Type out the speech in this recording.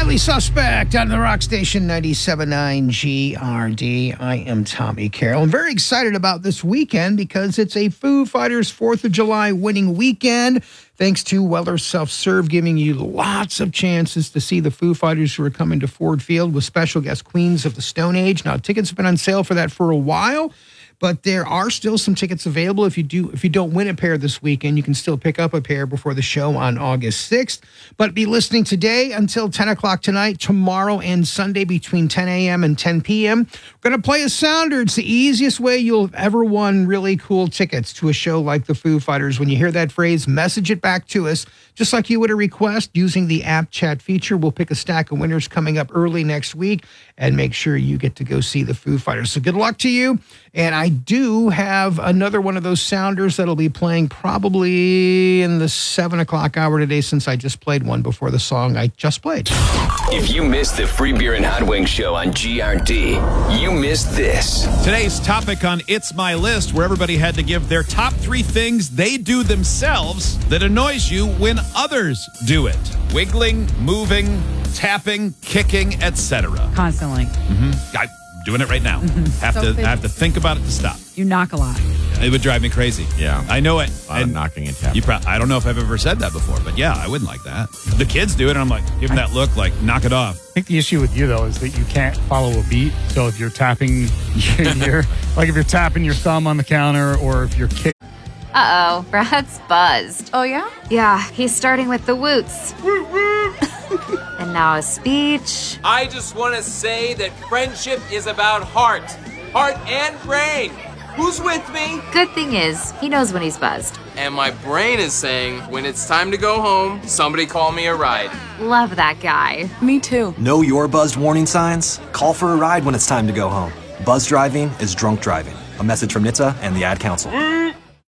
Deadly Suspect on the Rock Station 97.9 GRD. I am Tommy Carroll. I'm very excited about this weekend because it's a Foo Fighters 4th of July winning weekend. Thanks to Weller Self-Serve, giving you lots of chances to see the Foo Fighters who are coming to Ford Field with special guest Queens of the Stone Age. Now, tickets have been on sale for that for a while, but there are still some tickets available. If you don't win a pair this weekend, you can still pick up a pair before the show on August 6th. But be listening today until 10 o'clock tonight, tomorrow and Sunday between 10 a.m. and 10 p.m. We're going to play a sounder. It's the easiest way you'll have ever won really cool tickets to a show like the Foo Fighters. When you hear that phrase, message it back to us, just like you would a request using the app chat feature. We'll pick a stack of winners coming up early next week and make sure you get to go see the Foo Fighters. So good luck to you. And I do have another one of those sounders that'll be playing probably in the 7 o'clock hour today, since I just played one before the song I just played. If you missed the Free Beer and Hot Wings show on GRD, you missed this. Today's topic on It's My List, where everybody had to give their top 3 things they do themselves that annoys you when others do it. Wiggling, moving, tapping, kicking, etc. Constantly. I'm doing it right now. I have to think about it to stop. You knock a lot. It would drive me crazy. Yeah. I know it. A lot of knocking and tapping. I don't know if I've ever said that before, but yeah, I wouldn't like that. The kids do it, and I'm like, give them that look, like, knock it off. I think the issue with you, though, is that you can't follow a beat. So if you're tapping if you're tapping your thumb on the counter, or if you're kicking. Uh-oh, Brad's buzzed. Oh, yeah? Yeah, he's starting with the woots. And now a speech. I just want to say that friendship is about heart and brain. Who's with me? Good thing is, he knows when he's buzzed. And my brain is saying, when it's time to go home, somebody call me a ride. Love that guy. Me too. Know your buzzed warning signs? Call for a ride when it's time to go home. Buzz driving is drunk driving. A message from NHTSA and the Ad Council.